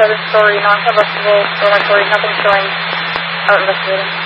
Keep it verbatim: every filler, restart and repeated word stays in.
seven story, non-combustible dormitory, nothing showing. Out investigating.